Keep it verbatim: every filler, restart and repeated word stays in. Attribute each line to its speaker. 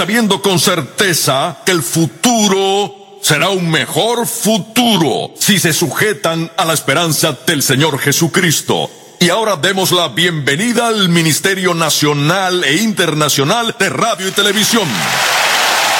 Speaker 1: sabiendo con certeza que el futuro será un mejor futuro si se sujetan a la esperanza del Señor Jesucristo. Y ahora demos la bienvenida al Ministerio Nacional e Internacional de Radio y Televisión.